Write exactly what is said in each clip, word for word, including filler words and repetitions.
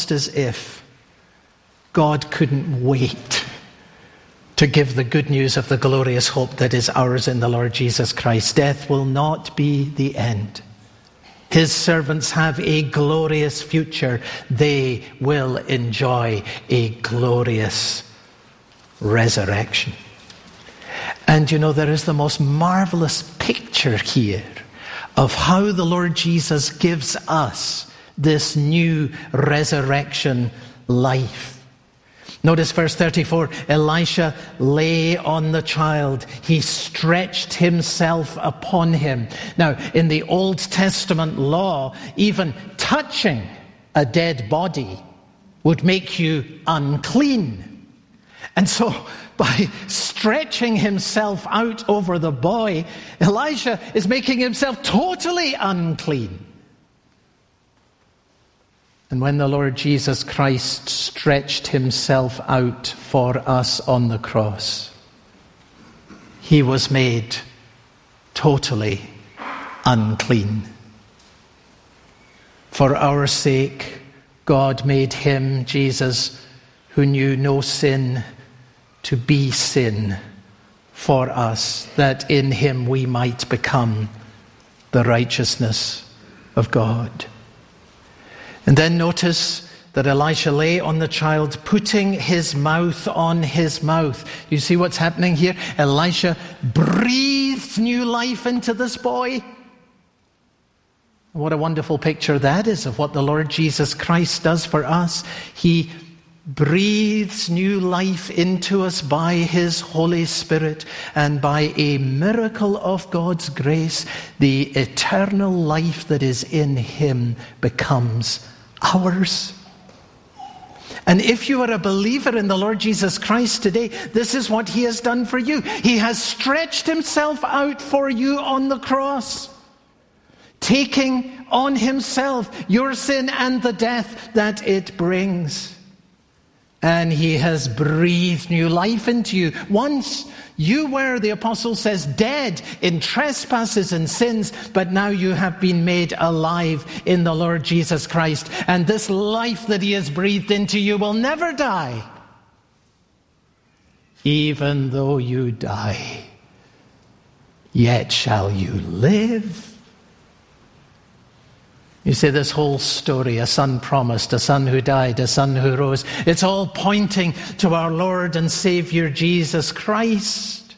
almost as if God couldn't wait to give the good news of the glorious hope that is ours in the Lord Jesus Christ. Death will not be the end. His servants have a glorious future. They will enjoy a glorious resurrection. And you know, there is the most marvelous picture here of how the Lord Jesus gives us this new resurrection life. Notice verse thirty-four, Elisha lay on the child. He stretched himself upon him. Now, in the Old Testament law, even touching a dead body would make you unclean. And so, by stretching himself out over the boy, Elisha is making himself totally unclean. And when the Lord Jesus Christ stretched himself out for us on the cross, he was made totally unclean. For our sake, God made him, Jesus, who knew no sin, to be sin for us, that in him we might become the righteousness of God. And then notice that Elisha lay on the child, putting his mouth on his mouth. You see what's happening here? Elisha breathed new life into this boy. What a wonderful picture that is of what the Lord Jesus Christ does for us. He breathes new life into us by his Holy Spirit, and by a miracle of God's grace, the eternal life that is in him becomes ours. And if you are a believer in the Lord Jesus Christ today, this is what he has done for you. He has stretched himself out for you on the cross, taking on himself your sin and the death that it brings. And he has breathed new life into you. Once you were, the apostle says, dead in trespasses and sins, but now you have been made alive in the Lord Jesus Christ. And this life that he has breathed into you will never die. Even though you die, yet shall you live. You see, this whole story, a son promised, a son who died, a son who rose, it's all pointing to our Lord and Savior Jesus Christ.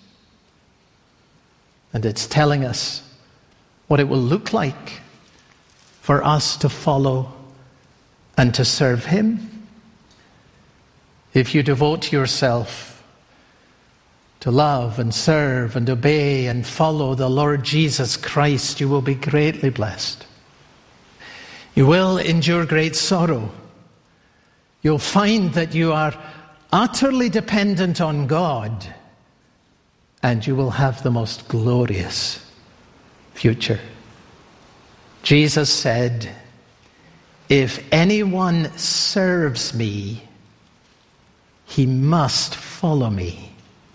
And it's telling us what it will look like for us to follow and to serve him. If you devote yourself to love and serve and obey and follow the Lord Jesus Christ, you will be greatly blessed. You will endure great sorrow. You'll find that you are utterly dependent on God, and you will have the most glorious future. Jesus said, if anyone serves me, he must follow me.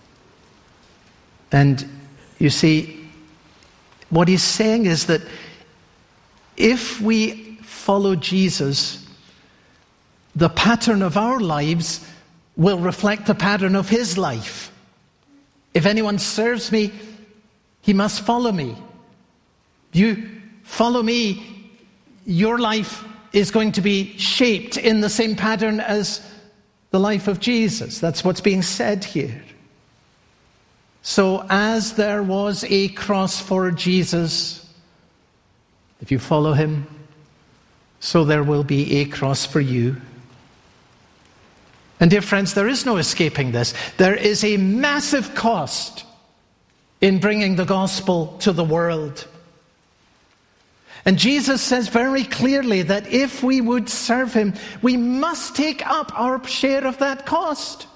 And you see, what he's saying is that if we follow Jesus, the pattern of our lives will reflect the pattern of his life. If anyone serves me, he must follow me. You follow me, your life is going to be shaped in the same pattern as the life of Jesus. That's what's being said here. So as there was a cross for Jesus, if you follow him, so there will be a cross for you. And dear friends, there is no escaping this. There is a massive cost in bringing the gospel to the world. And Jesus says very clearly that if we would serve him, we must take up our share of that cost.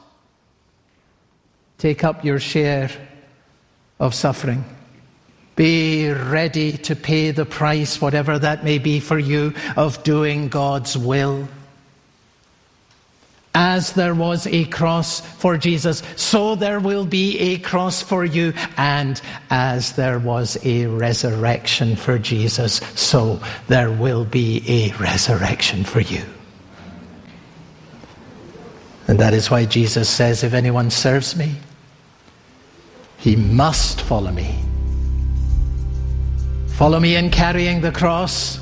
Take up your share of suffering. Be ready to pay the price, whatever that may be for you, of doing God's will. As there was a cross for Jesus, so there will be a cross for you. And as there was a resurrection for Jesus, so there will be a resurrection for you. And that is why Jesus says, if anyone serves me, he must follow me. Follow me in carrying the cross.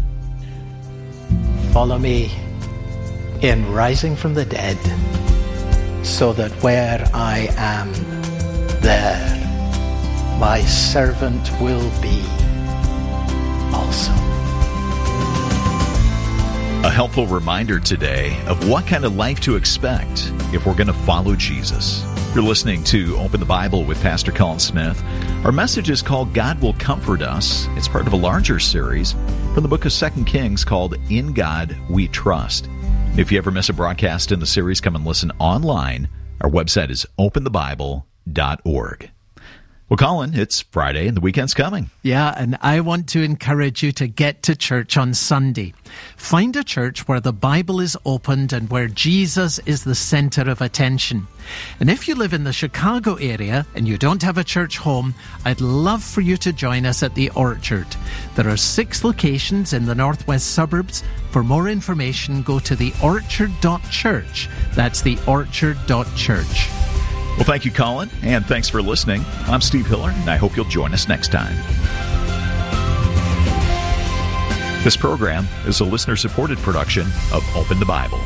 Follow me in rising from the dead, so that where I am, there my servant will be also. A helpful reminder today of what kind of life to expect if we're going to follow Jesus. You're listening to Open the Bible with Pastor Colin Smith. Our message is called God Will Comfort Us. It's part of a larger series from the book of Second Kings called In God We Trust. If you ever miss a broadcast in the series, come and listen online. Our website is open the bible dot org. Well, Colin, it's Friday and the weekend's coming. Yeah, and I want to encourage you to get to church on Sunday. Find a church where the Bible is opened and where Jesus is the center of attention. And if you live in the Chicago area and you don't have a church home, I'd love for you to join us at the Orchard. There are six locations in the northwest suburbs. For more information, go to the orchard dot church. That's the orchard dot church. Well, thank you, Colin, and thanks for listening. I'm Steve Hiller, and I hope you'll join us next time. This program is a listener-supported production of Open the Bible.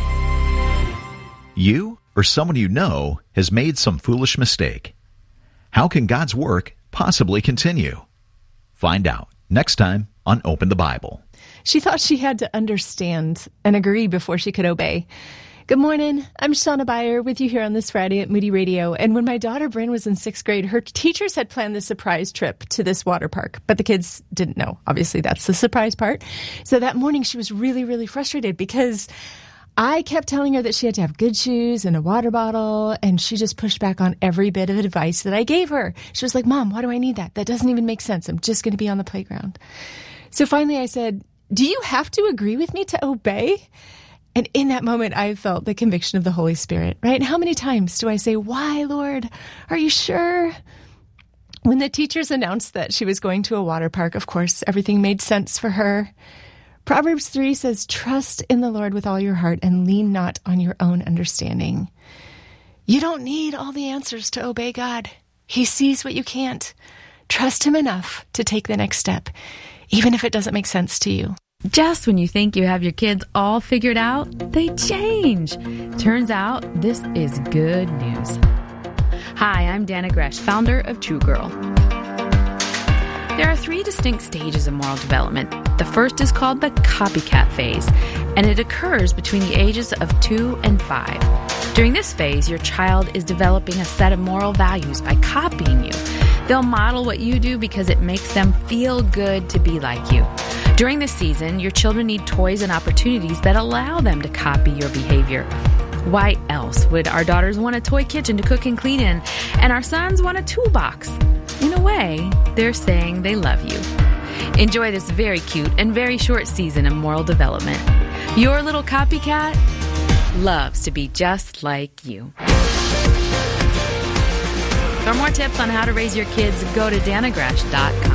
You or someone you know has made some foolish mistake. How can God's work possibly continue? Find out next time on Open the Bible. She thought she had to understand and agree before she could obey. Good morning. I'm Shauna Beyer with you here on this Friday at Moody Radio. And when my daughter Bryn was in sixth grade, her teachers had planned this surprise trip to this water park, but the kids didn't know. Obviously, that's the surprise part. So that morning, she was really, really frustrated because I kept telling her that she had to have good shoes and a water bottle, and she just pushed back on every bit of advice that I gave her. She was like, Mom, why do I need that? That doesn't even make sense. I'm just going to be on the playground. So finally, I said, do you have to agree with me to obey? And in that moment, I felt the conviction of the Holy Spirit, right? How many times do I say, why, Lord? Are you sure? When the teachers announced that she was going to a water park, of course, everything made sense for her. Proverbs three says, trust in the Lord with all your heart and lean not on your own understanding. You don't need all the answers to obey God. He sees what you can't. Trust him enough to take the next step, even if it doesn't make sense to you. Just when you think you have your kids all figured out, they change. Turns out, this is good news. Hi, I'm Dana Gresh, founder of True Girl. There are three distinct stages of moral development. The first is called the copycat phase, and it occurs between the ages of two and five. During this phase, your child is developing a set of moral values by copying you. They'll model what you do because it makes them feel good to be like you. During this season, your children need toys and opportunities that allow them to copy your behavior. Why else would our daughters want a toy kitchen to cook and clean in, and our sons want a toolbox? In a way, they're saying they love you. Enjoy this very cute and very short season of moral development. Your little copycat loves to be just like you. For more tips on how to raise your kids, go to dana gresh dot com.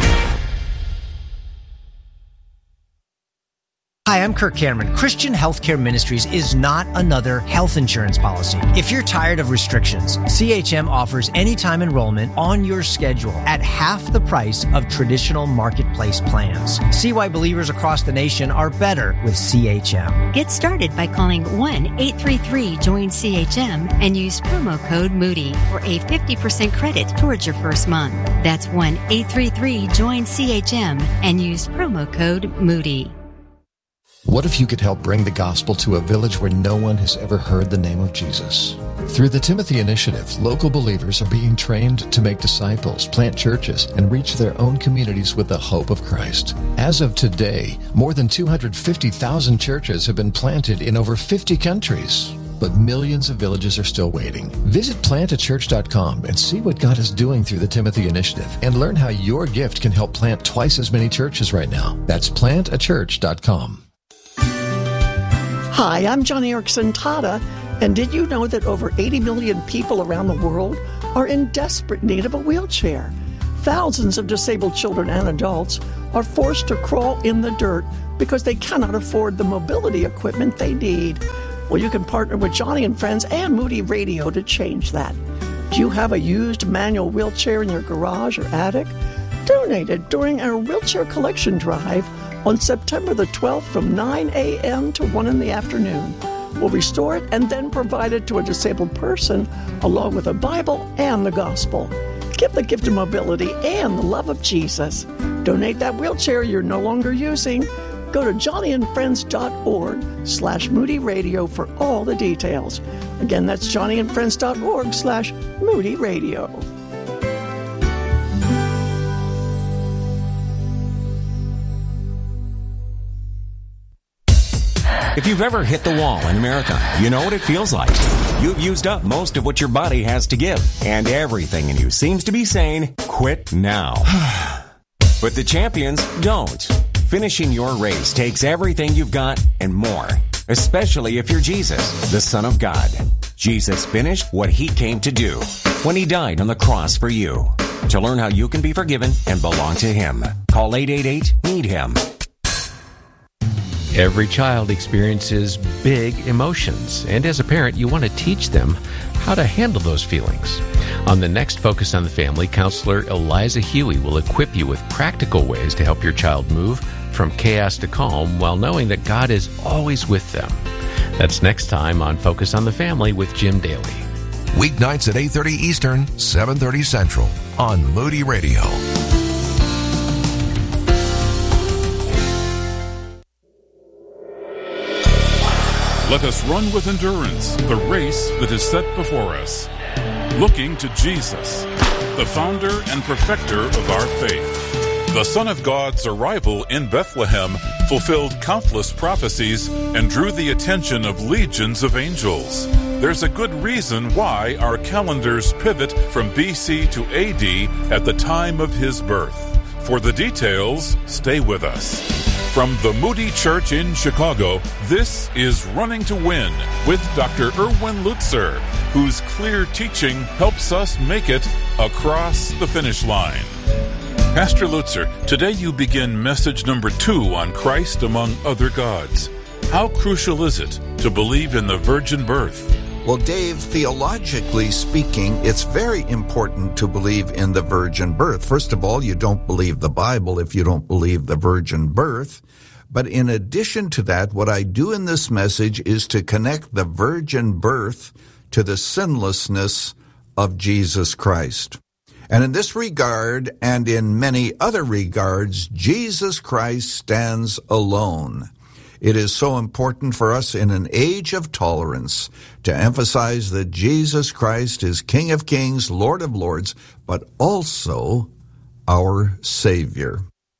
Hi, I'm Kirk Cameron. Christian Healthcare Ministries is not another health insurance policy. If you're tired of restrictions, C H M offers anytime enrollment on your schedule at half the price of traditional marketplace plans. See why believers across the nation are better with C H M. Get started by calling one eight three three join C H M and use promo code Moody for a fifty percent credit towards your first month. That's one eight three three join C H M and use promo code Moody. What if you could help bring the gospel to a village where no one has ever heard the name of Jesus? Through the Timothy Initiative, local believers are being trained to make disciples, plant churches, and reach their own communities with the hope of Christ. As of today, more than two hundred fifty thousand churches have been planted in over fifty countries. But millions of villages are still waiting. Visit plant a church dot com and see what God is doing through the Timothy Initiative and learn how your gift can help plant twice as many churches right now. That's plant a church dot com. Hi, I'm John Erickson Tata, and did you know that over eighty million people around the world are in desperate need of a wheelchair? Thousands of disabled children and adults are forced to crawl in the dirt because they cannot afford the mobility equipment they need. Well, you can partner with Johnny and Friends and Moody Radio to change that. Do you have a used manual wheelchair in your garage or attic? Donate it during our wheelchair collection drive on September the twelfth from nine a.m. to one in the afternoon. We'll restore it and then provide it to a disabled person along with a Bible and the gospel. Give the gift of mobility and the love of Jesus. Donate that wheelchair you're no longer using. Go to johnnyandfriends.org slash Moody Radio for all the details. Again, that's johnnyandfriends.org slash Moody Radio. If you've ever hit the wall in a marathon, you know what it feels like. You've used up most of what your body has to give, and everything in you seems to be saying, quit now. But the champions don't. Finishing your race takes everything you've got and more, especially if you're Jesus, the Son of God. Jesus finished what he came to do when he died on the cross for you. To learn how you can be forgiven and belong to him, call eight eight eight, need him. Every child experiences big emotions, and as a parent, you want to teach them how to handle those feelings. On the next Focus on the Family, counselor Eliza Huey will equip you with practical ways to help your child move from chaos to calm while knowing that God is always with them. That's next time on Focus on the Family with Jim Daly. Weeknights at eight thirty Eastern, seven thirty Central on Moody Radio. Let us run with endurance the race that is set before us, looking to Jesus, the founder and perfecter of our faith. The Son of God's arrival in Bethlehem fulfilled countless prophecies and drew the attention of legions of angels. There's a good reason why our calendars pivot from B C to A D at the time of his birth. For the details, stay with us. From the Moody Church in Chicago, this is Running to Win with Doctor Erwin Lutzer, whose clear teaching helps us make it across the finish line. Pastor Lutzer, today you begin message number two on Christ among other gods. How crucial is it to believe in the virgin birth? Well, Dave, theologically speaking, it's very important to believe in the virgin birth. First of all, you don't believe the Bible if you don't believe the virgin birth. But in addition to that, what I do in this message is to connect the virgin birth to the sinlessness of Jesus Christ. And in this regard, and in many other regards, Jesus Christ stands alone. It is so important for us in an age of tolerance to emphasize that Jesus Christ is King of Kings, Lord of Lords, but also our Savior.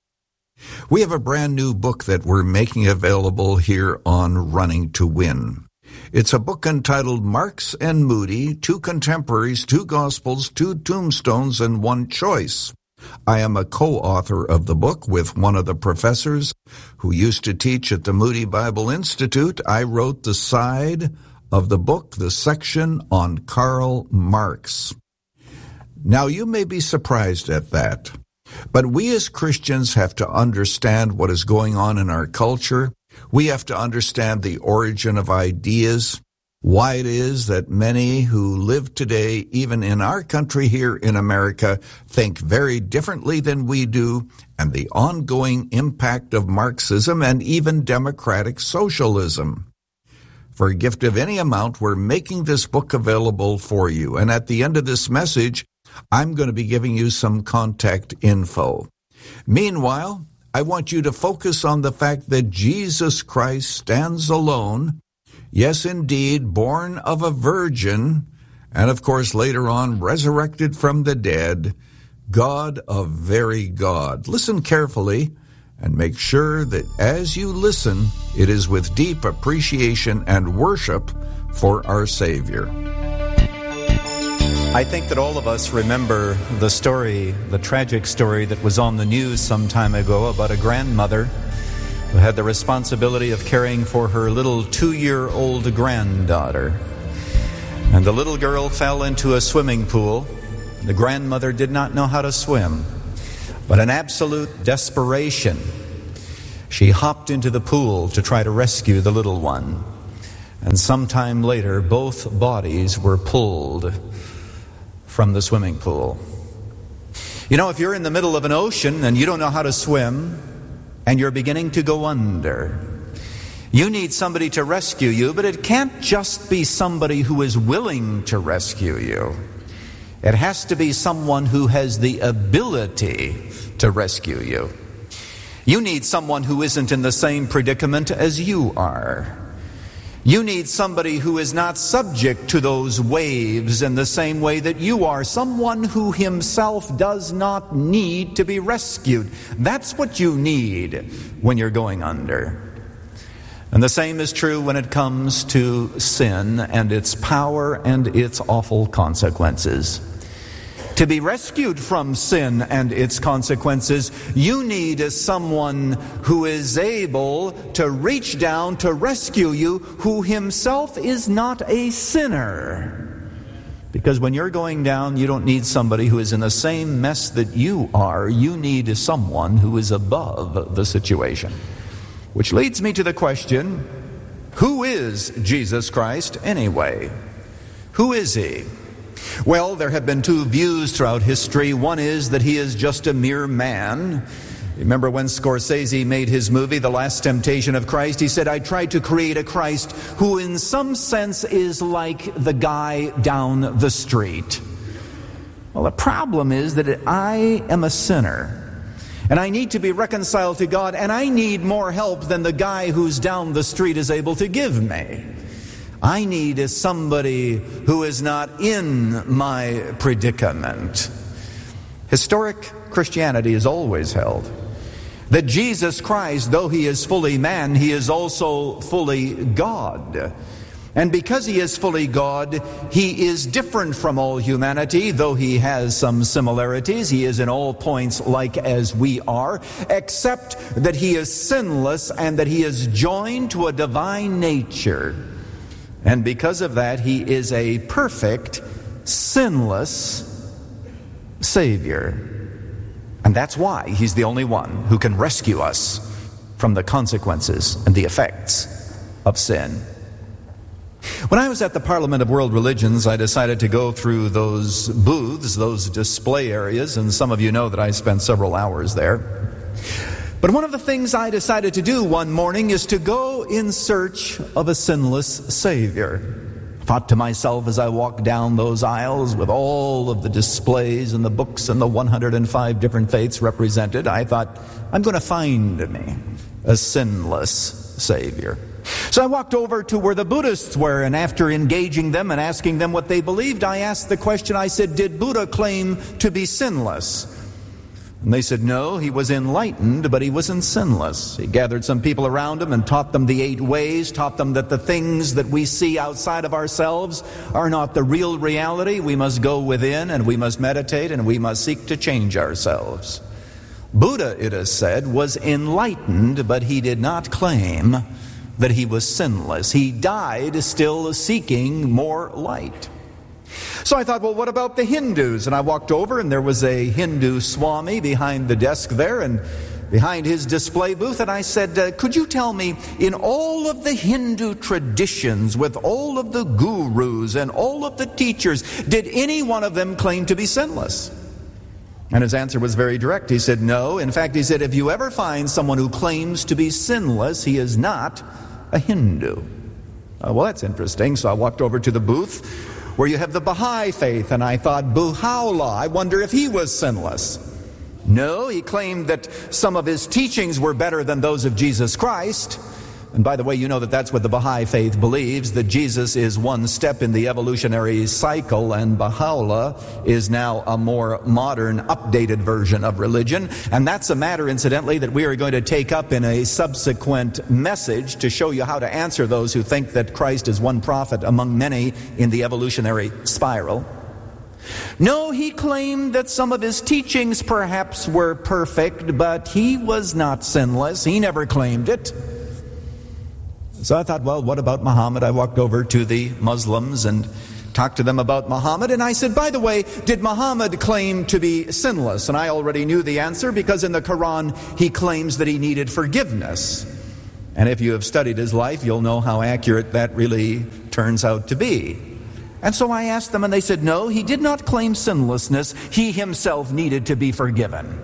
We have a brand new book that we're making available here on Running to Win. It's a book entitled Marks and Moody, Two Contemporaries, Two Gospels, Two Tombstones, and One Choice. I am a co-author of the book with one of the professors who used to teach at the Moody Bible Institute. I wrote the side of the book, the section on Karl Marx. Now, you may be surprised at that, but we as Christians have to understand what is going on in our culture. We have to understand the origin of ideas, why it is that many who live today, even in our country here in America, think very differently than we do, and the ongoing impact of Marxism and even democratic socialism. For a gift of any amount, we're making this book available for you. And at the end of this message, I'm going to be giving you some contact info. Meanwhile, I want you to focus on the fact that Jesus Christ stands alone. Yes, indeed, born of a virgin, and of course later on resurrected from the dead, God of very God. Listen carefully and make sure that as you listen, it is with deep appreciation and worship for our Savior. I think that all of us remember the story, the tragic story that was on the news some time ago about a grandmother who had the responsibility of caring for her little two-year-old granddaughter. And the little girl fell into a swimming pool. The grandmother did not know how to swim, but in absolute desperation, she hopped into the pool to try to rescue the little one. And sometime later, both bodies were pulled from the swimming pool. You know, if you're in the middle of an ocean and you don't know how to swim, and you're beginning to go under, you need somebody to rescue you, but it can't just be somebody who is willing to rescue you. It has to be someone who has the ability to rescue you. You need someone who isn't in the same predicament as you are. You need somebody who is not subject to those waves in the same way that you are. Someone who himself does not need to be rescued. That's what you need when you're going under. And the same is true when it comes to sin and its power and its awful consequences. To be rescued from sin and its consequences, you need someone who is able to reach down to rescue you, who himself is not a sinner. Because when you're going down, you don't need somebody who is in the same mess that you are. You need someone who is above the situation. Which leads me to the question, who is Jesus Christ anyway? Who is he? Well, there have been two views throughout history. One is that he is just a mere man. Remember when Scorsese made his movie, The Last Temptation of Christ? He said, I tried to create a Christ who in some sense is like the guy down the street. Well, the problem is that I am a sinner. And I need to be reconciled to God, and I need more help than the guy who's down the street is able to give me. I need somebody who is not in my predicament. Historic Christianity has always held that Jesus Christ, though he is fully man, he is also fully God. And because he is fully God, he is different from all humanity, though he has some similarities. He is in all points like as we are, except that he is sinless and that he is joined to a divine nature. And because of that, he is a perfect, sinless Savior. And that's why he's the only one who can rescue us from the consequences and the effects of sin. When I was at the Parliament of World Religions, I decided to go through those booths, those display areas, and some of you know that I spent several hours there. But one of the things I decided to do one morning is to go in search of a sinless Savior. I thought to myself as I walked down those aisles with all of the displays and the books and the one hundred five different faiths represented, I thought, I'm going to find me a sinless Savior. So I walked over to where the Buddhists were, and after engaging them and asking them what they believed, I asked the question, I said, did Buddha claim to be sinless? And they said, no, he was enlightened, but he wasn't sinless. He gathered some people around him and taught them the eight ways, taught them that the things that we see outside of ourselves are not the real reality. We must go within and we must meditate and we must seek to change ourselves. Buddha, it is said, was enlightened, but he did not claim that he was sinless. He died still seeking more light. So I thought, well, what about the Hindus? And I walked over, and there was a Hindu Swami behind the desk there, and behind his display booth, and I said, uh, could you tell me, in all of the Hindu traditions, with all of the gurus and all of the teachers, did any one of them claim to be sinless? And his answer was very direct. He said, no. In fact, he said, if you ever find someone who claims to be sinless, he is not a Hindu. Uh, well, that's interesting. So I walked over to the booth where you have the Baha'i faith, and I thought, Baha'u'llah, I wonder if he was sinless. No, he claimed that some of his teachings were better than those of Jesus Christ. And by the way, you know that that's what the Baha'i faith believes, that Jesus is one step in the evolutionary cycle, and Baha'u'llah is now a more modern, updated version of religion. And that's a matter, incidentally, that we are going to take up in a subsequent message to show you how to answer those who think that Christ is one prophet among many in the evolutionary spiral. No, he claimed that some of his teachings perhaps were perfect, but he was not sinless. He never claimed it. So I thought, well, what about Muhammad? I walked over to the Muslims and talked to them about Muhammad, and I said, by the way, did Muhammad claim to be sinless? And I already knew the answer, because in the Quran he claims that he needed forgiveness. And if you have studied his life, you'll know how accurate that really turns out to be. And so I asked them, and they said, no, he did not claim sinlessness. He himself needed to be forgiven.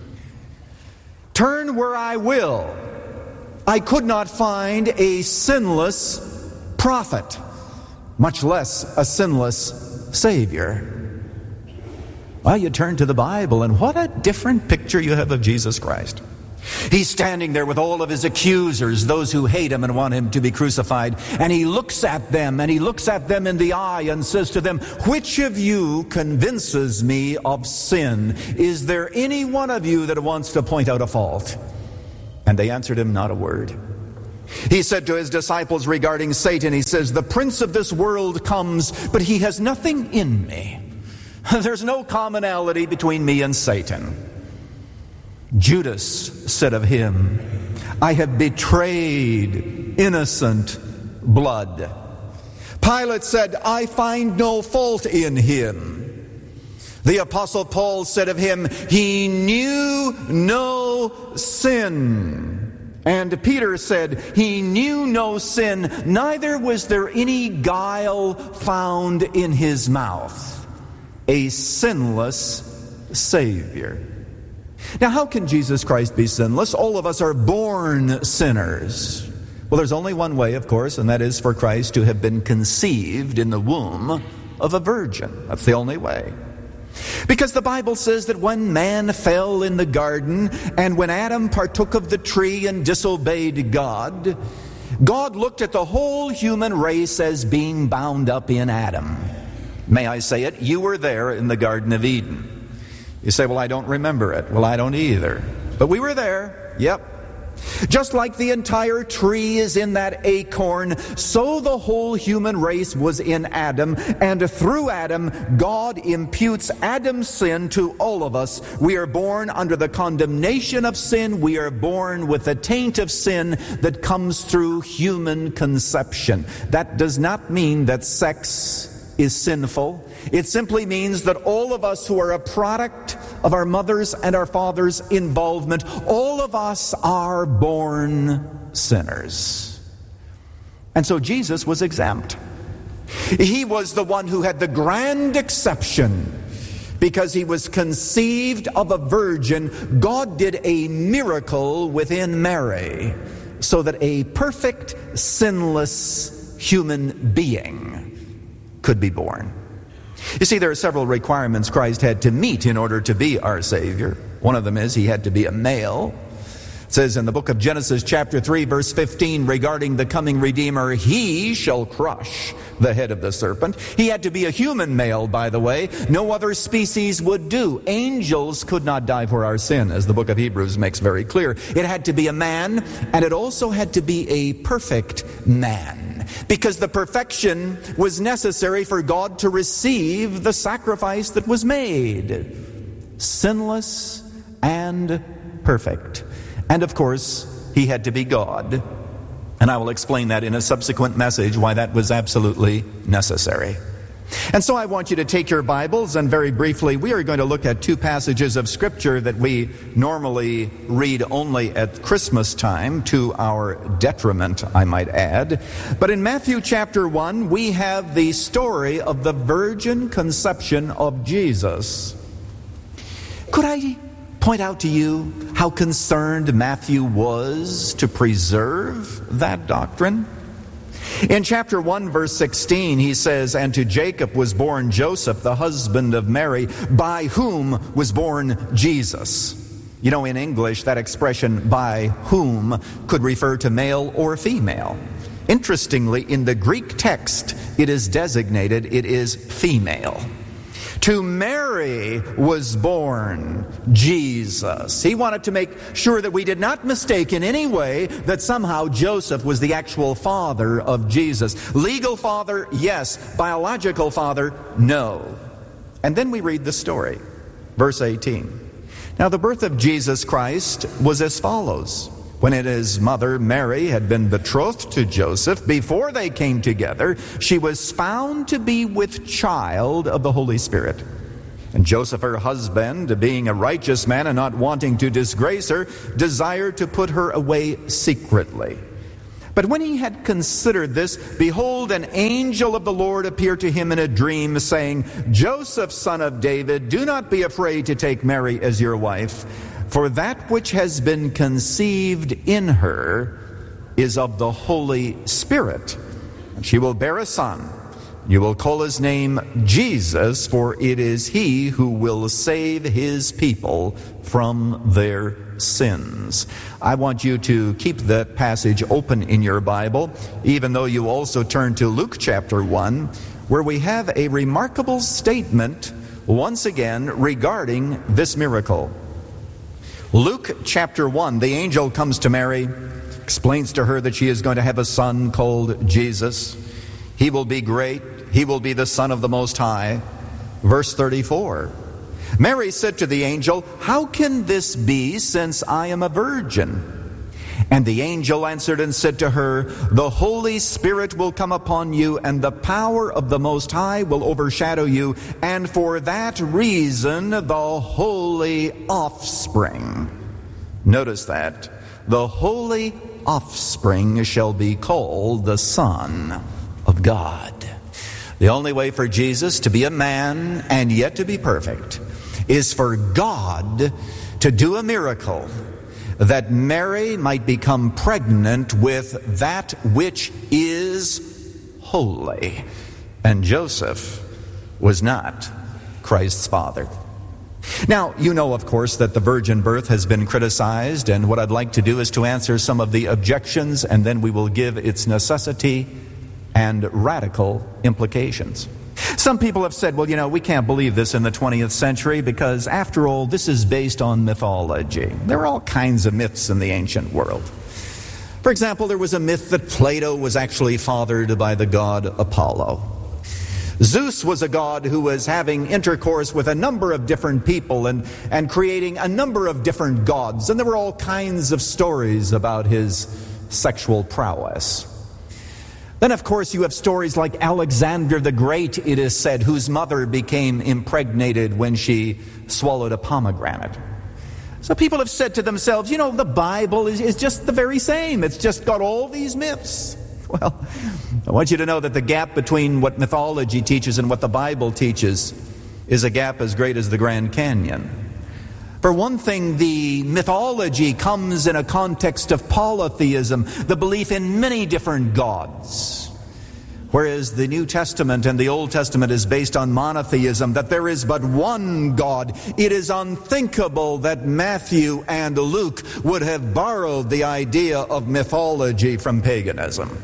Turn where I will, I could not find a sinless prophet, much less a sinless Savior. Well, you turn to the Bible, and what a different picture you have of Jesus Christ. He's standing there with all of his accusers, those who hate him and want him to be crucified. And he looks at them, and he looks at them in the eye and says to them, which of you convinces me of sin? Is there any one of you that wants to point out a fault? And they answered him not a word. He said to his disciples regarding Satan, he says, the prince of this world comes, but he has nothing in me. There's no commonality between me and Satan. Judas said of him, I have betrayed innocent blood. Pilate said, I find no fault in him. The Apostle Paul said of him, he knew no sin. And Peter said, he knew no sin, neither was there any guile found in his mouth. A sinless Savior. Now, how can Jesus Christ be sinless? All of us are born sinners. Well, there's only one way, of course, and that is for Christ to have been conceived in the womb of a virgin. That's the only way. Because the Bible says that when man fell in the garden, and when Adam partook of the tree and disobeyed God, God looked at the whole human race as being bound up in Adam. May I say it? You were there in the Garden of Eden. You say, well, I don't remember it. Well, I don't either. But we were there. Yep. Just like the entire tree is in that acorn, so the whole human race was in Adam. And through Adam, God imputes Adam's sin to all of us. We are born under the condemnation of sin. We are born with the taint of sin that comes through human conception. That does not mean that sex is sinful. It simply means that all of us who are a product of our mother's and our father's involvement, all of us are born sinners. And so Jesus was exempt. He was the one who had the grand exception. Because he was conceived of a virgin, God did a miracle within Mary so that a perfect, sinless human being could be born. You see, there are several requirements Christ had to meet in order to be our Savior. One of them is he had to be a male. It says in the book of Genesis chapter three verse fifteen regarding the coming Redeemer, he shall crush the head of the serpent. He had to be a human male, by the way. No other species would do. Angels could not die for our sin, as the book of Hebrews makes very clear. It had to be a man, and it also had to be a perfect man. Because the perfection was necessary for God to receive the sacrifice that was made. Sinless and perfect. And of course, he had to be God. And I will explain that in a subsequent message, why that was absolutely necessary. And so I want you to take your Bibles, and very briefly, we are going to look at two passages of Scripture that we normally read only at Christmas time, to our detriment, I might add. But in Matthew chapter one, we have the story of the virgin conception of Jesus. Could I point out to you how concerned Matthew was to preserve that doctrine? In chapter one, verse sixteen, he says, and to Jacob was born Joseph, the husband of Mary, by whom was born Jesus. You know, in English, that expression, by whom, could refer to male or female. Interestingly, in the Greek text, it is designated, it is female. To Mary was born Jesus. He wanted to make sure that we did not mistake in any way that somehow Joseph was the actual father of Jesus. Legal father, yes. Biological father, no. And then we read the story. Verse eighteen. Now the birth of Jesus Christ was as follows. When his mother Mary had been betrothed to Joseph, before they came together, she was found to be with child of the Holy Spirit. And Joseph, her husband, being a righteous man and not wanting to disgrace her, desired to put her away secretly. But when he had considered this, behold, an angel of the Lord appeared to him in a dream, saying, Joseph, son of David, do not be afraid to take Mary as your wife, for that which has been conceived in her is of the Holy Spirit. And she will bear a son. You will call his name Jesus, for it is he who will save his people from their sins. I want you to keep that passage open in your Bible, even though you also turn to Luke chapter one, where we have a remarkable statement once again regarding this miracle. Luke chapter one, the angel comes to Mary, explains to her that she is going to have a son called Jesus. He will be great. He will be the Son of the Most High. Verse thirty-four. Mary said to the angel, how can this be, since I am a virgin? And the angel answered and said to her, the Holy Spirit will come upon you, and the power of the Most High will overshadow you, and for that reason the holy offspring. Notice that. The holy offspring shall be called the Son of God. The only way for Jesus to be a man and yet to be perfect is for God to do a miracle that Mary might become pregnant with that which is holy. And Joseph was not Christ's father. Now, you know, of course, that the virgin birth has been criticized, and what I'd like to do is to answer some of the objections, and then we will give its necessity and radical implications. Some people have said, well, you know, we can't believe this in the twentieth century because, after all, this is based on mythology. There are all kinds of myths in the ancient world. For example, there was a myth that Plato was actually fathered by the god Apollo. Zeus was a god who was having intercourse with a number of different people and, and creating a number of different gods. And there were all kinds of stories about his sexual prowess. Then, of course, you have stories like Alexander the Great, it is said, whose mother became impregnated when she swallowed a pomegranate. So people have said to themselves, you know, the Bible is, is just the very same. It's just got all these myths. Well, I want you to know that the gap between what mythology teaches and what the Bible teaches is a gap as great as the Grand Canyon. For one thing, the mythology comes in a context of polytheism, the belief in many different gods. Whereas the New Testament and the Old Testament is based on monotheism, that there is but one God. It is unthinkable that Matthew and Luke would have borrowed the idea of mythology from paganism.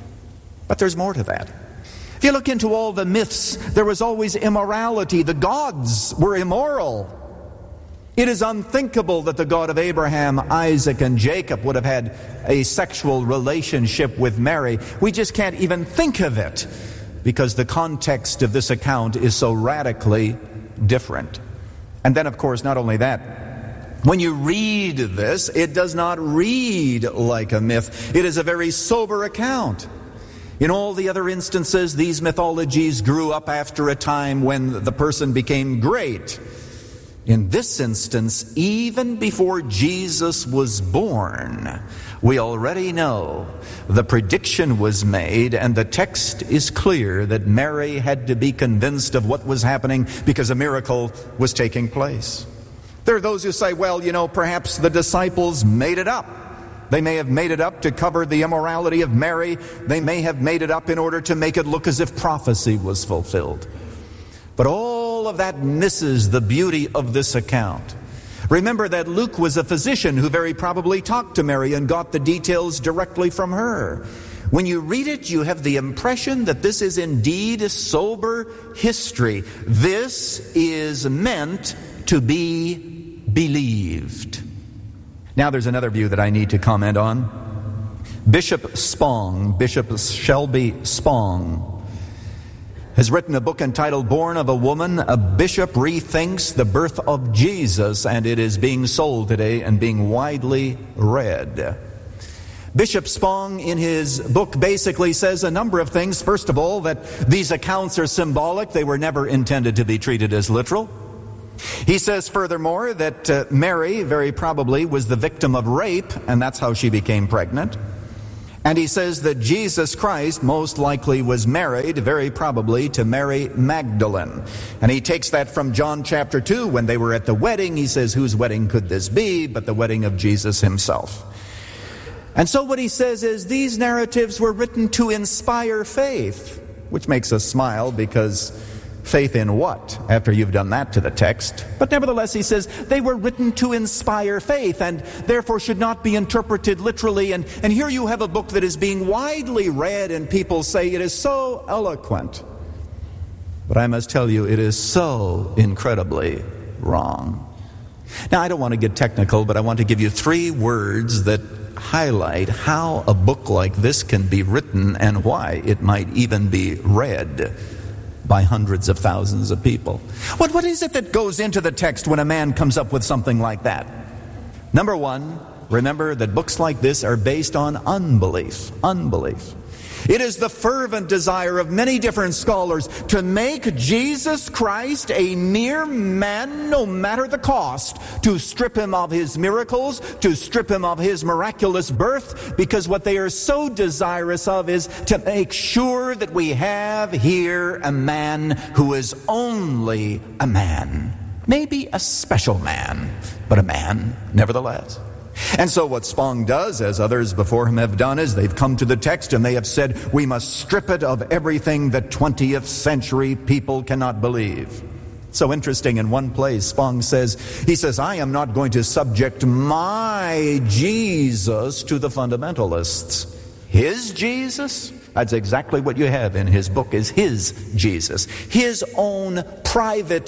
But there's more to that. If you look into all the myths, there was always immorality. The gods were immoral. It is unthinkable that the God of Abraham, Isaac, and Jacob would have had a sexual relationship with Mary. We just can't even think of it because the context of this account is so radically different. And then, of course, not only that, when you read this, it does not read like a myth. It is a very sober account. In all the other instances, these mythologies grew up after a time when the person became great. In this instance, even before Jesus was born, we already know the prediction was made, and the text is clear that Mary had to be convinced of what was happening because a miracle was taking place. There are those who say, well, you know, perhaps the disciples made it up. They may have made it up to cover the immorality of Mary. They may have made it up in order to make it look as if prophecy was fulfilled. But all of that misses the beauty of this account. Remember that Luke was a physician who very probably talked to Mary and got the details directly from her. When you read it, you have the impression that this is indeed sober history. This is meant to be believed. Now there's another view that I need to comment on. Bishop Spong, Bishop Shelby Spong, has written a book entitled Born of a Woman, A Bishop Rethinks the Birth of Jesus, and it is being sold today and being widely read. Bishop Spong, in his book, basically says a number of things. First of all, that these accounts are symbolic. They were never intended to be treated as literal. He says, furthermore, that uh, Mary very probably was the victim of rape, and that's how she became pregnant. And he says that Jesus Christ most likely was married, very probably, to Mary Magdalene. And he takes that from John chapter two, when they were at the wedding. He says, whose wedding could this be but the wedding of Jesus himself? And so what he says is these narratives were written to inspire faith, which makes us smile, because faith in what, after you've done that to the text? But nevertheless, he says, they were written to inspire faith and therefore should not be interpreted literally. And, and here you have a book that is being widely read and people say it is so eloquent. But I must tell you, it is so incredibly wrong. Now, I don't want to get technical, but I want to give you three words that highlight how a book like this can be written and why it might even be read by hundreds of thousands of people. What, what is it that goes into the text when a man comes up with something like that? Number one, remember that books like this are based on unbelief. Unbelief. It is the fervent desire of many different scholars to make Jesus Christ a mere man, no matter the cost, to strip him of his miracles, to strip him of his miraculous birth, because what they are so desirous of is to make sure that we have here a man who is only a man. Maybe a special man, but a man nevertheless. And so what Spong does, as others before him have done, is they've come to the text and they have said, we must strip it of everything that twentieth century people cannot believe. So interesting, in one place, Spong says, he says, I am not going to subject my Jesus to the fundamentalists. His Jesus? That's exactly what you have in his book, is his Jesus. His own private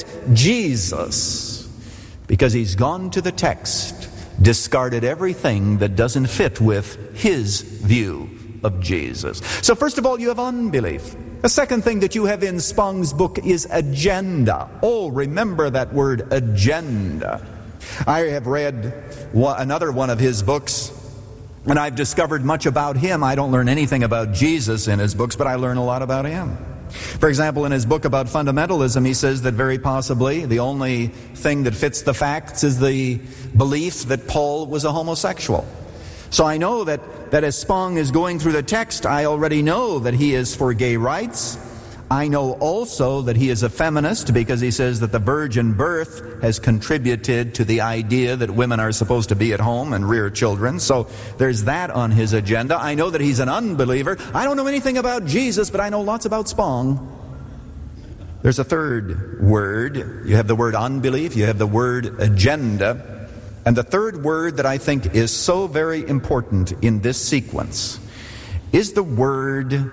Jesus. Because he's gone to the text, discarded everything that doesn't fit with his view of Jesus. So first of all, you have unbelief. The second thing that you have in Spong's book is agenda. Oh, remember that word, agenda. I have read one, another one of his books, and I've discovered much about him. I don't learn anything about Jesus in his books, but I learn a lot about him. For example, in his book about fundamentalism, he says that very possibly the only thing that fits the facts is the belief that Paul was a homosexual. So I know that, that as Spong is going through the text, I already know that he is for gay rights. I know also that he is a feminist, because he says that the virgin birth has contributed to the idea that women are supposed to be at home and rear children. So there's that on his agenda. I know that he's an unbeliever. I don't know anything about Jesus, but I know lots about Spong. There's a third word. You have the word unbelief. You have the word agenda. And the third word that I think is so very important in this sequence is the word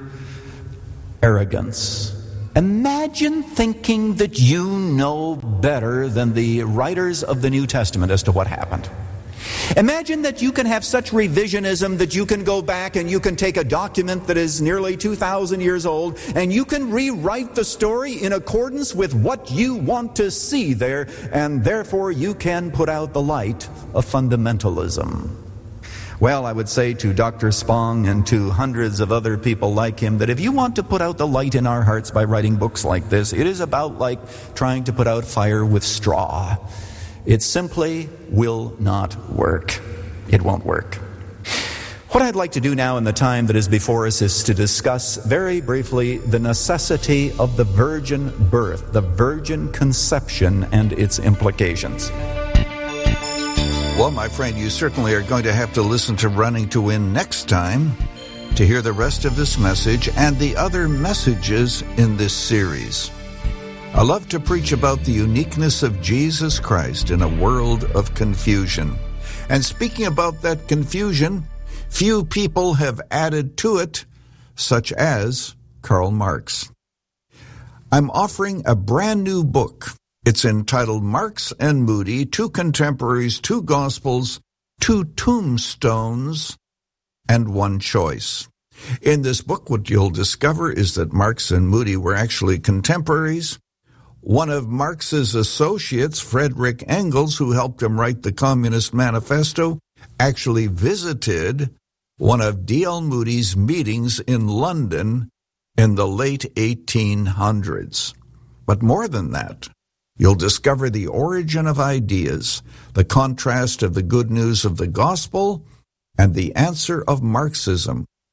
arrogance. Imagine thinking that you know better than the writers of the New Testament as to what happened. Imagine that you can have such revisionism that you can go back and you can take a document that is nearly two thousand years old and you can rewrite the story in accordance with what you want to see there, and therefore you can put out the light of fundamentalism. Well, I would say to Doctor Spong and to hundreds of other people like him that if you want to put out the light in our hearts by writing books like this, it is about like trying to put out fire with straw. It simply will not work. It won't work. What I'd like to do now in the time that is before us is to discuss very briefly the necessity of the virgin birth, the virgin conception and its implications. Well, my friend, you certainly are going to have to listen to Running to Win next time to hear the rest of this message and the other messages in this series. I love to preach about the uniqueness of Jesus Christ in a world of confusion. And speaking about that confusion, few people have added to it, such as Karl Marx. I'm offering a brand new book. It's entitled Marx and Moody, Two Contemporaries, Two Gospels, Two Tombstones, and One Choice. In this book, what you'll discover is that Marx and Moody were actually contemporaries. One of Marx's associates, Frederick Engels, who helped him write the Communist Manifesto, actually visited one of D L Moody's meetings in London in the late eighteen hundreds. But more than that, you'll discover the origin of ideas, the contrast of the good news of the gospel, and the answer of Marxism,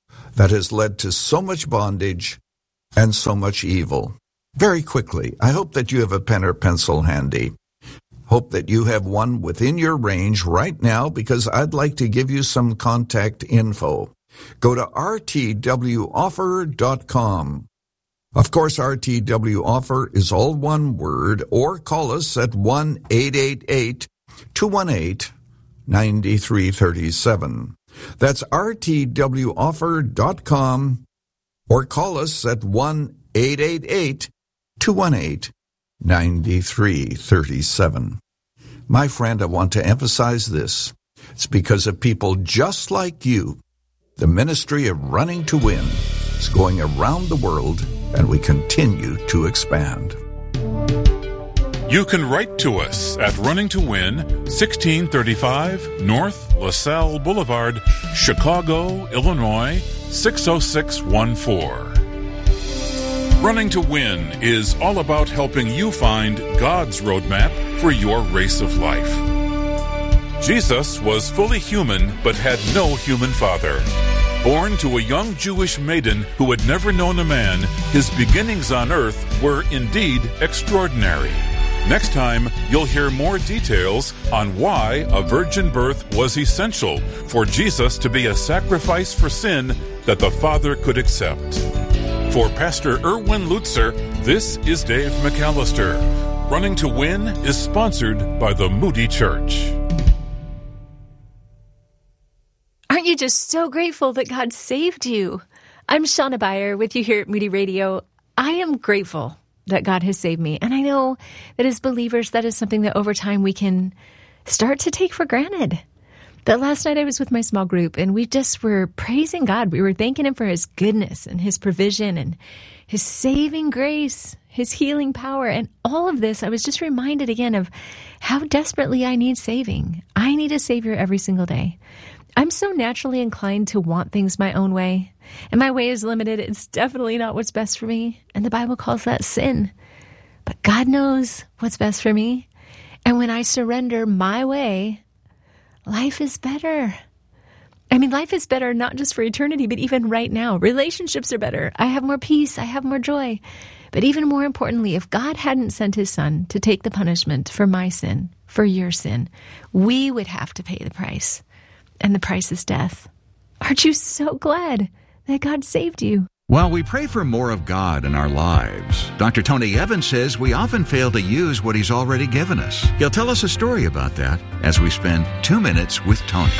that has led to so much bondage and so much evil. Very quickly, I hope that you have a pen or pencil handy. Hope that you have one within your range right now, because I'd like to give you some contact info. Go to r t w offer dot com. Of course, R T W Offer is all one word, or call us at one eight eight eight, two one eight, nine three three seven. That's r t w offer dot com, or call us at one eight eight eight, two one eight, nine three three seven. My friend, I want to emphasize this. It's because of people just like you. The ministry of Running to Win is going around the world, and we continue to expand. You can write to us at Running to Win, sixteen thirty-five North LaSalle Boulevard, Chicago, Illinois, six oh six one four. Running to Win is all about helping you find God's roadmap for your race of life. Jesus was fully human but had no human father. Born to a young Jewish maiden who had never known a man, his beginnings on earth were indeed extraordinary. Next time, you'll hear more details on why a virgin birth was essential for Jesus to be a sacrifice for sin that the Father could accept. For Pastor Erwin Lutzer, this is Dave McAllister. Running to Win is sponsored by the Moody Church. Aren't you just so grateful that God saved you? I'm Shauna Beyer with you here at Moody Radio. I am grateful that God has saved me. And I know that as believers, that is something that over time we can start to take for granted. But last night I was with my small group and we just were praising God. We were thanking Him for His goodness and His provision and His saving grace, His healing power. And all of this, I was just reminded again of how desperately I need saving. I need a Savior every single day. I'm so naturally inclined to want things my own way, and my way is limited. It's definitely not what's best for me, and the Bible calls that sin. But God knows what's best for me, and when I surrender my way, life is better. I mean, life is better not just for eternity, but even right now. Relationships are better. I have more peace. I have more joy. But even more importantly, if God hadn't sent His Son to take the punishment for my sin, for your sin, we would have to pay the price. And the price is death. Aren't you so glad that God saved you? While we pray for more of God in our lives, Doctor Tony Evans says we often fail to use what He's already given us. He'll tell us a story about that as we spend two minutes with Tony.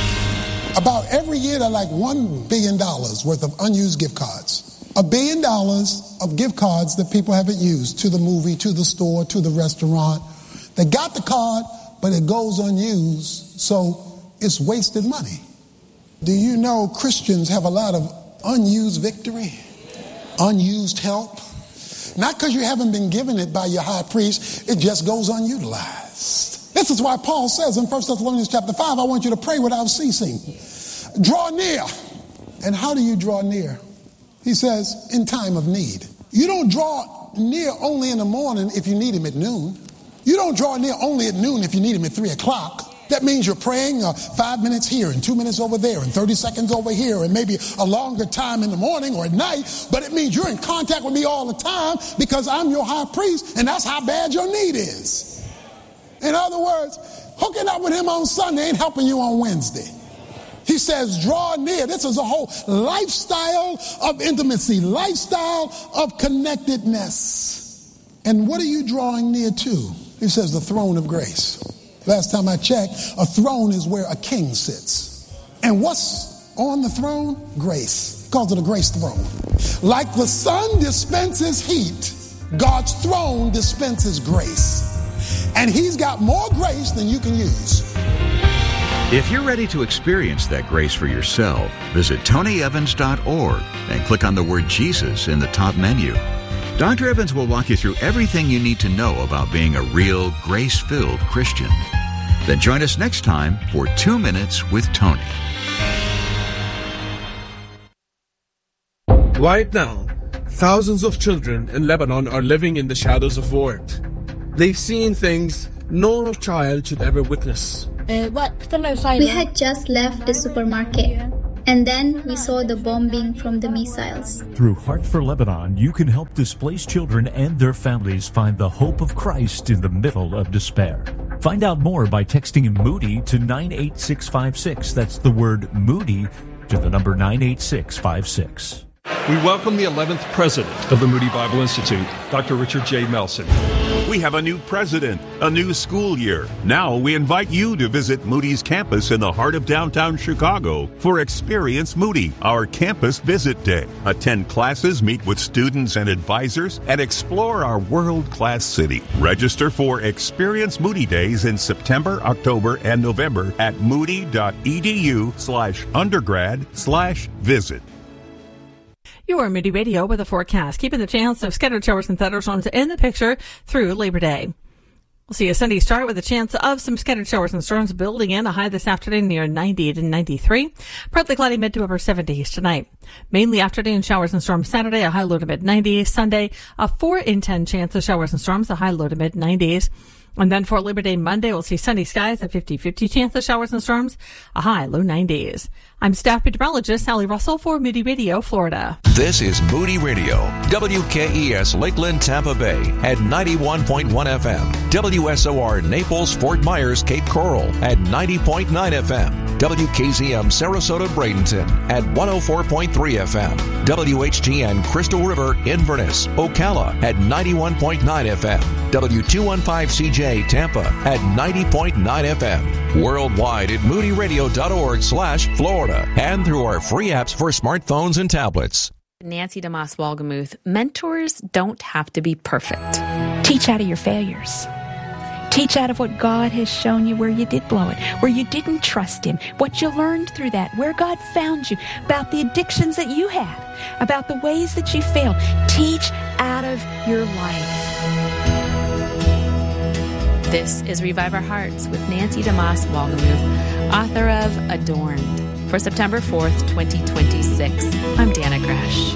About every year, there are like one billion dollars worth of unused gift cards. A billion dollars of gift cards that people haven't used to the movie, to the store, to the restaurant. They got the card, but it goes unused, so it's wasted money. Do you know Christians have a lot of unused victory, unused help? Not because you haven't been given it by your high priest, it just goes unutilized. This is why Paul says in First Thessalonians chapter five, I want you to pray without ceasing. Draw near. And how do you draw near? He says, in time of need. You don't draw near only in the morning if you need Him at noon. You don't draw near only at noon if you need Him at three o'clock. That means you're praying uh, five minutes here and two minutes over there and thirty seconds over here and maybe a longer time in the morning or at night. But it means you're in contact with me all the time because I'm your high priest, and that's how bad your need is. In other words, hooking up with Him on Sunday ain't helping you on Wednesday. He says, draw near. This is a whole lifestyle of intimacy, lifestyle of connectedness. And what are you drawing near to? He says, the throne of grace. Last time I checked, a throne is where a king sits. And what's on the throne? Grace. He calls it a grace throne. Like the sun dispenses heat, God's throne dispenses grace. And He's got more grace than you can use. If you're ready to experience that grace for yourself, visit tony evans dot org and click on the word Jesus in the top menu. Doctor Evans will walk you through everything you need to know about being a real grace-filled Christian. Then join us next time for Two Minutes with Tony. Right now, thousands of children in Lebanon are living in the shadows of war. They've seen things no child should ever witness. We had just left the supermarket, And then we saw the bombing from the missiles. Through Heart for Lebanon, you can help displaced children and their families find the hope of Christ in the middle of despair. Find out more by texting Moody to nine eight six five six. That's the word Moody to the number nine eight six five six. We welcome the eleventh president of the Moody Bible Institute, Doctor Richard J. Melson. We have a new president, a new school year. Now we invite you to visit Moody's campus in the heart of downtown Chicago for Experience Moody, our campus visit day. Attend classes, meet with students and advisors, and explore our world-class city. Register for Experience Moody Days in September, October, and November at moody.edu slash undergrad slash visit. Your Moody Radio with a forecast, keeping the chance of scattered showers and thunderstorms in the picture through Labor Day. We'll see a Sunday start with a chance of some scattered showers and storms building in. A high this afternoon near ninety to ninety-three. Partly cloudy mid to upper seventies tonight. Mainly afternoon showers and storms Saturday, a high low to mid nineties. Sunday, a four in ten chance of showers and storms, a high low to mid nineties. And then for Labor Day Monday, we'll see sunny skies, a fifty-fifty chance of showers and storms, a high low nineties. I'm staff meteorologist Sally Russell for Moody Radio, Florida. This is Moody Radio, W K E S Lakeland, Tampa Bay at ninety-one point one F M, W S O R Naples, Fort Myers, Cape Coral at ninety point nine F M, W K Z M Sarasota, Bradenton at one oh four point three F M, W H G N Crystal River, Inverness, Ocala at ninety-one point nine F M, W two fifteen C J Tampa at ninety point nine F M, worldwide at moodyradio.org slash Florida, and through our free apps for smartphones and tablets. Nancy DeMoss Wolgemuth, mentors don't have to be perfect. Teach out of your failures. Teach out of what God has shown you, where you did blow it, where you didn't trust Him, what you learned through that, where God found you, about the addictions that you had, about the ways that you failed. Teach out of your life. This is Revive Our Hearts with Nancy DeMoss Wolgemuth, author of Adorned, for September fourth, twenty twenty-six. I'm Dana Gresh.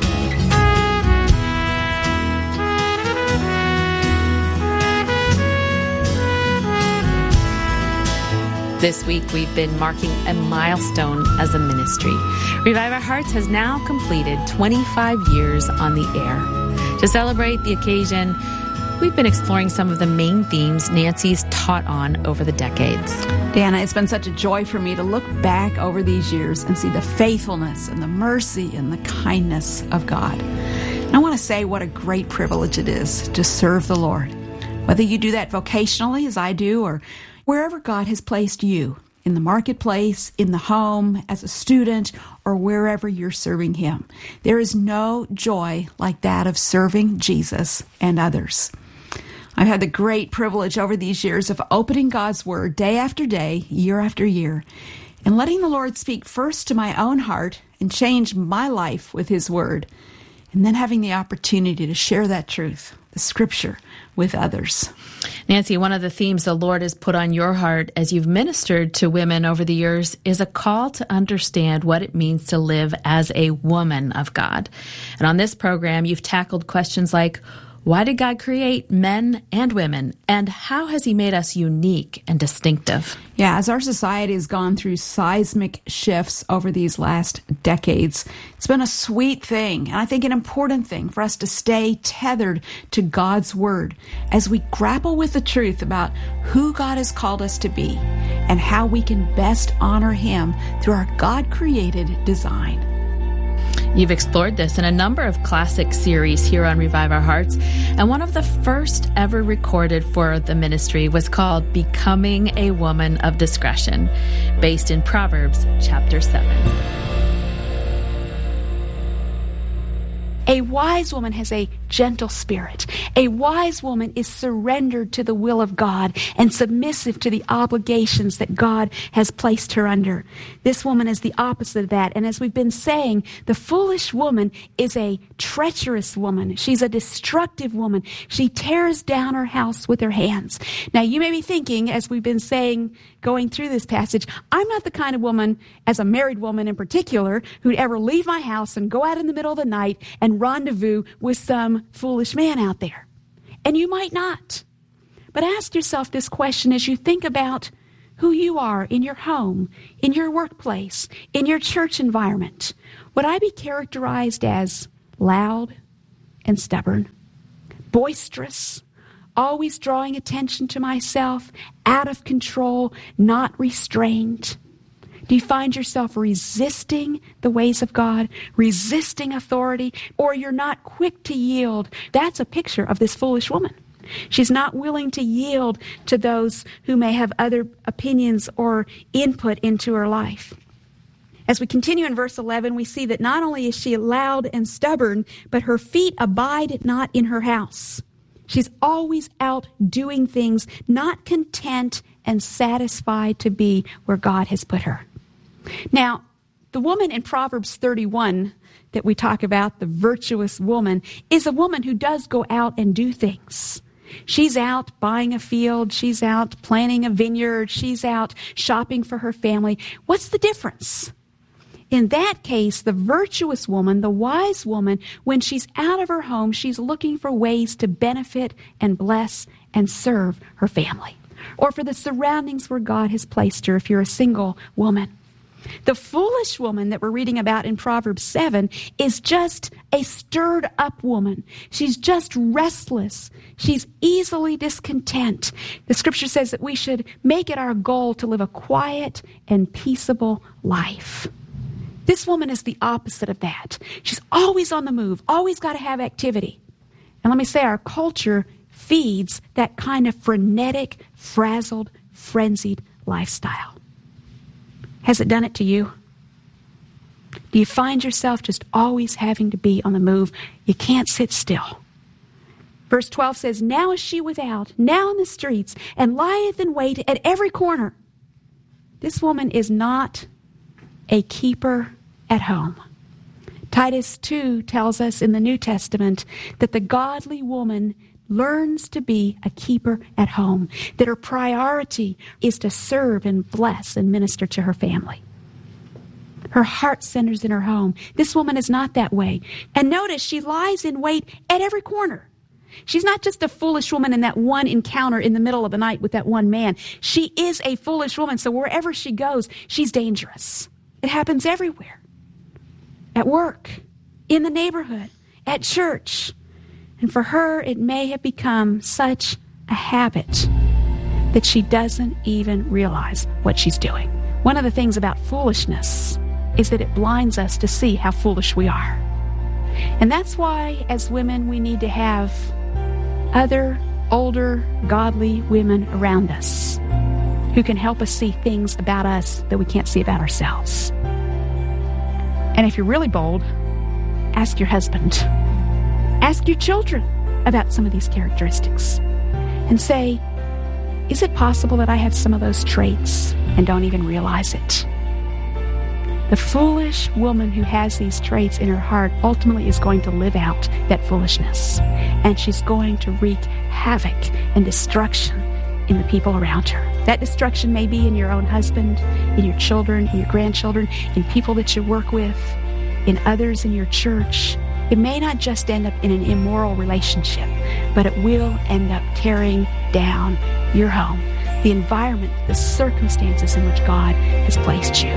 This week, we've been marking a milestone as a ministry. Revive Our Hearts has now completed twenty-five years on the air. To celebrate the occasion, we've been exploring some of the main themes Nancy's taught on over the decades. Dana, it's been such a joy for me to look back over these years and see the faithfulness and the mercy and the kindness of God. And I want to say what a great privilege it is to serve the Lord. Whether you do that vocationally, as I do, or wherever God has placed you, in the marketplace, in the home, as a student, or wherever you're serving Him. There is no joy like that of serving Jesus and others. I've had the great privilege over these years of opening God's Word day after day, year after year, and letting the Lord speak first to my own heart and change my life with His Word, and then having the opportunity to share that truth, the Scripture, with others. Nancy, one of the themes the Lord has put on your heart as you've ministered to women over the years is a call to understand what it means to live as a woman of God. And on this program, you've tackled questions like, why did God create men and women? And how has He made us unique and distinctive? Yeah, as our society has gone through seismic shifts over these last decades, it's been a sweet thing, and I think an important thing for us to stay tethered to God's Word as we grapple with the truth about who God has called us to be and how we can best honor Him through our God-created design. You've explored this in a number of classic series here on Revive Our Hearts, and one of the first ever recorded for the ministry was called Becoming a Woman of Discretion, based in Proverbs chapter seven. A wise woman has a gentle spirit. A wise woman is surrendered to the will of God and submissive to the obligations that God has placed her under. This woman is the opposite of that. And as we've been saying, the foolish woman is a treacherous woman. She's a destructive woman. She tears down her house with her hands. Now, you may be thinking, as we've been saying, going through this passage, I'm not the kind of woman, as a married woman in particular, who'd ever leave my house and go out in the middle of the night and rendezvous with some foolish man out there. And you might not. But ask yourself this question as you think about who you are in your home, in your workplace, in your church environment, would I be characterized as loud and stubborn, boisterous, always drawing attention to myself, out of control, not restrained? Do you find yourself resisting the ways of God, resisting authority, or you're not quick to yield? That's a picture of this foolish woman. She's not willing to yield to those who may have other opinions or input into her life. As we continue in verse eleven, we see that not only is she loud and stubborn, but her feet abide not in her house. She's always out doing things, not content and satisfied to be where God has put her. Now, the woman in Proverbs thirty-one that we talk about, the virtuous woman, is a woman who does go out and do things. She's out buying a field. She's out planting a vineyard. She's out shopping for her family. What's the difference? In that case, the virtuous woman, the wise woman, when she's out of her home, she's looking for ways to benefit and bless and serve her family, or for the surroundings where God has placed her if you're a single woman. The foolish woman that we're reading about in Proverbs seven is just a stirred up woman. She's just restless. She's easily discontent. The scripture says that we should make it our goal to live a quiet and peaceable life. This woman is the opposite of that. She's always on the move, always got to have activity. And let me say, our culture feeds that kind of frenetic, frazzled, frenzied lifestyle. Has it done it to you? Do you find yourself just always having to be on the move? You can't sit still. Verse twelve says, now is she without, now in the streets, and lieth in wait at every corner. This woman is not a keeper at home. Titus two tells us in the New Testament that the godly woman learns to be a keeper at home, that her priority is to serve and bless and minister to her family. Her heart centers in her home. This woman is not that way. And notice she lies in wait at every corner. She's not just a foolish woman in that one encounter in the middle of the night with that one man. She is a foolish woman, so wherever she goes, she's dangerous. It happens everywhere. At work, in the neighborhood, at church. And for her, it may have become such a habit that she doesn't even realize what she's doing. One of the things about foolishness is that it blinds us to see how foolish we are. And that's why, as women, we need to have other, older, godly women around us who can help us see things about us that we can't see about ourselves. And if you're really bold, ask your husband. Ask your children about some of these characteristics and say, is it possible that I have some of those traits and don't even realize it? The foolish woman who has these traits in her heart ultimately is going to live out that foolishness, and she's going to wreak havoc and destruction in the people around her. That destruction may be in your own husband, in your children, in your grandchildren, in people that you work with, in others in your church. It may not just end up in an immoral relationship, but it will end up tearing down your home, the environment, the circumstances in which God has placed you.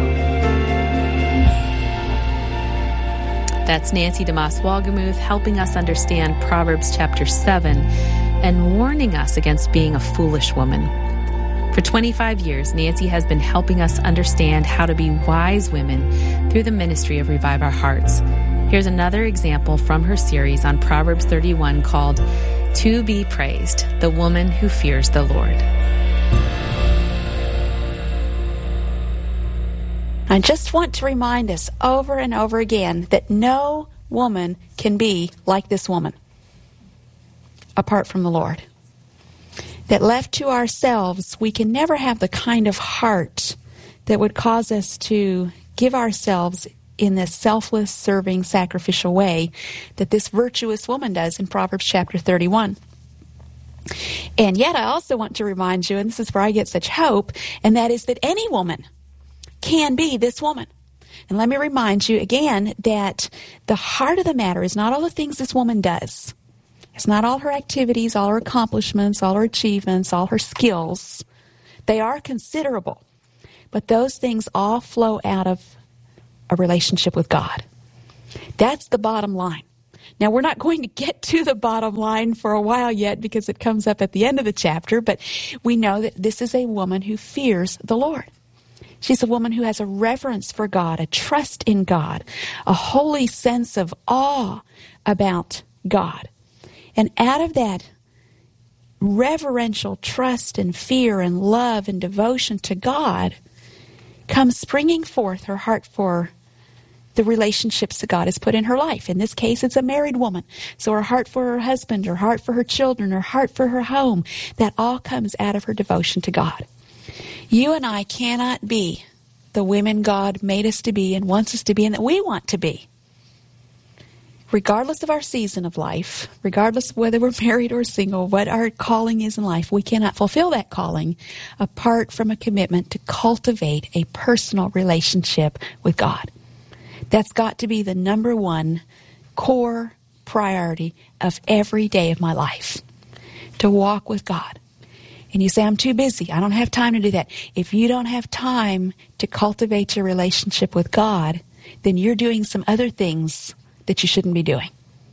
That's Nancy DeMoss Wolgemuth helping us understand Proverbs chapter seven and warning us against being a foolish woman. For twenty-five years, Nancy has been helping us understand how to be wise women through the ministry of Revive Our Hearts. Here's another example from her series on Proverbs thirty-one called To Be Praised, the Woman Who Fears the Lord. I just want to remind us over and over again that no woman can be like this woman apart from the Lord. That left to ourselves, we can never have the kind of heart that would cause us to give ourselves in this selfless, serving, sacrificial way that this virtuous woman does in Proverbs chapter thirty-one. And yet I also want to remind you, and this is where I get such hope, and that is that any woman can be this woman. And let me remind you again that the heart of the matter is not all the things this woman does. It's not all her activities, all her accomplishments, all her achievements, all her skills. They are considerable, but those things all flow out of a relationship with God. That's the bottom line. Now, we're not going to get to the bottom line for a while yet because it comes up at the end of the chapter, but we know that this is a woman who fears the Lord. She's a woman who has a reverence for God, a trust in God, a holy sense of awe about God. And out of that reverential trust and fear and love and devotion to God comes springing forth her heart for the relationships that God has put in her life. In this case, it's a married woman. So her heart for her husband, her heart for her children, her heart for her home, that all comes out of her devotion to God. You and I cannot be the women God made us to be and wants us to be and that we want to be. Regardless of our season of life, regardless of whether we're married or single, what our calling is in life, we cannot fulfill that calling apart from a commitment to cultivate a personal relationship with God. That's got to be the number one core priority of every day of my life, to walk with God. And you say, I'm too busy. I don't have time to do that. If you don't have time to cultivate your relationship with God, then you're doing some other things that you shouldn't be doing.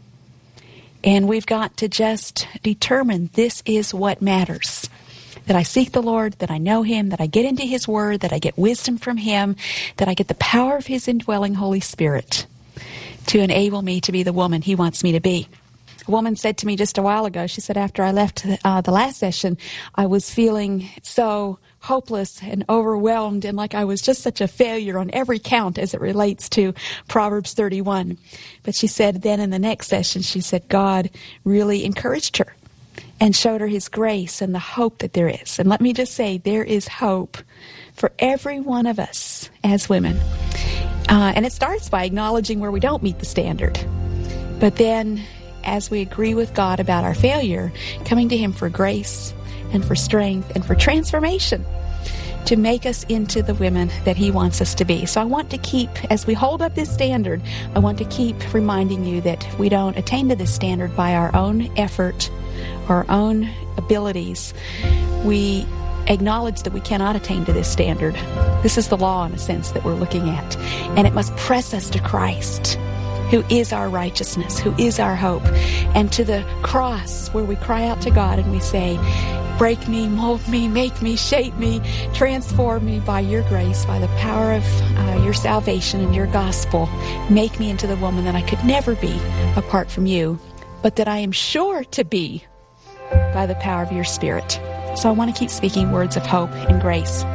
And we've got to just determine this is what matters. That I seek the Lord, that I know Him, that I get into His Word, that I get wisdom from Him, that I get the power of His indwelling Holy Spirit to enable me to be the woman He wants me to be. A woman said to me just a while ago, she said, after I left uh, the last session, I was feeling so hopeless and overwhelmed and like I was just such a failure on every count as it relates to Proverbs thirty-one. But she said then in the next session, she said God really encouraged her and showed her His grace and the hope that there is. And let me just say, there is hope for every one of us as women. Uh, and it starts by acknowledging where we don't meet the standard. But then, as we agree with God about our failure, coming to Him for grace and for strength and for transformation to make us into the women that He wants us to be. So I want to keep, as we hold up this standard, I want to keep reminding you that we don't attain to this standard by our own effort, our own abilities. We acknowledge that we cannot attain to this standard. This is the law, in a sense, that we're looking at. And it must press us to Christ, who is our righteousness, who is our hope, and to the cross where we cry out to God and we say, break me, mold me, make me, shape me, transform me by your grace, by the power of uh, your salvation and your gospel. Make me into the woman that I could never be apart from you, but that I am sure to be by the power of your Spirit. So I want to keep speaking words of hope and grace.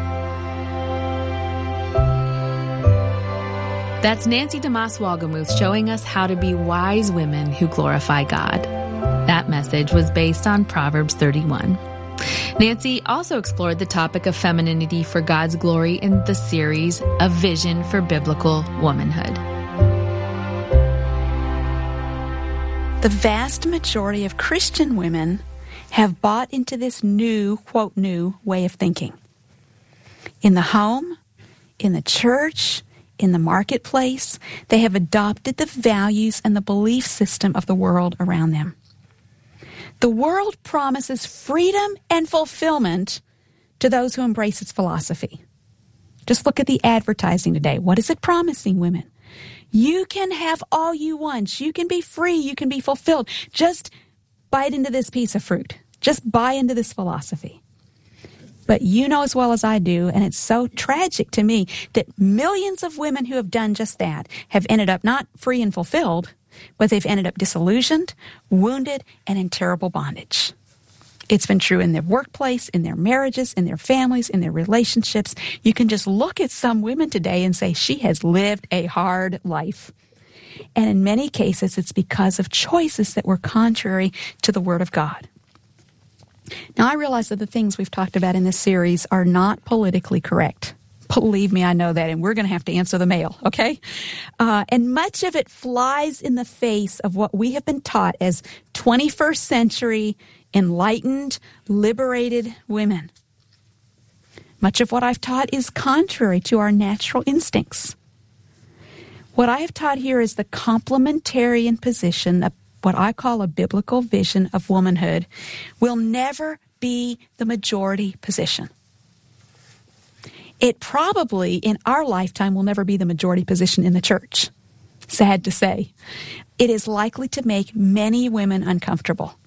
That's Nancy DeMoss Wolgemuth showing us how to be wise women who glorify God. That message was based on Proverbs thirty-one. Nancy also explored the topic of femininity for God's glory in the series A Vision for Biblical Womanhood. The vast majority of Christian women have bought into this new, quote, new way of thinking. In the home, in the church, in the marketplace, they have adopted the values and the belief system of the world around them. The world promises freedom and fulfillment to those who embrace its philosophy. Just look at the advertising today. What is it promising women? You can have all you want. You can be free. You can be fulfilled. Just bite into this piece of fruit. Just buy into this philosophy. But you know as well as I do, and it's so tragic to me, that millions of women who have done just that have ended up not free and fulfilled, but they've ended up disillusioned, wounded, and in terrible bondage. It's been true in their workplace, in their marriages, in their families, in their relationships. You can just look at some women today and say, she has lived a hard life. And in many cases, it's because of choices that were contrary to the Word of God. Now, I realize that the things we've talked about in this series are not politically correct. Believe me, I know that, and we're going to have to answer the mail, okay? Uh, and much of it flies in the face of what we have been taught as twenty-first century enlightened, liberated women. Much of what I've taught is contrary to our natural instincts. What I have taught here is the complementarian position, of what I call a biblical vision of womanhood, will never be the majority position. it probably in our lifetime will never be the majority position in the church. Sad to say. It is likely to make many women uncomfortable.